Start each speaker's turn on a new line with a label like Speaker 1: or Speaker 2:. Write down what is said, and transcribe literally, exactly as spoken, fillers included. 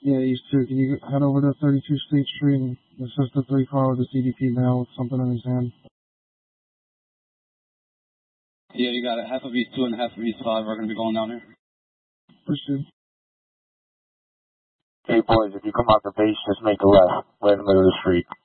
Speaker 1: Yeah, East two. Can you head over to thirty-two State Street and assist the three car with the C D P male with something in his hand?
Speaker 2: Yeah, you got it. Half of East two and half of East five are going to be going down here.
Speaker 1: Pursued.
Speaker 3: Hey, boys, if you come out the base, just make a left. Right in the middle of the street.